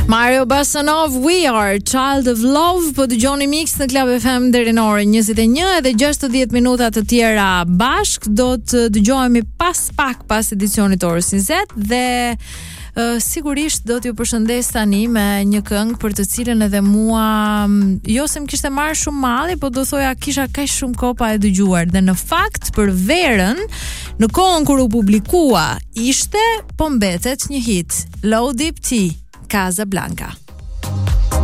Mario Bassanov, We Are Child of Love. Po dëgjoni Mix në Club FM deri në orën 21 edhe 60 minuta të tjera bashk. Do të dëgjohemi pas edicionit të orës 20 dhe sigurisht do t'ju përshëndes tani me një këngë për të cilën edhe mua jo se më kishte marrë shumë malli, po do thoja kisha kaq shumë kohë pa e dëgjuar. Dhe në fakt për verën, në kohën kur u publikua ishte, po mbetet një hit. Low Deep Tea, Casablanca.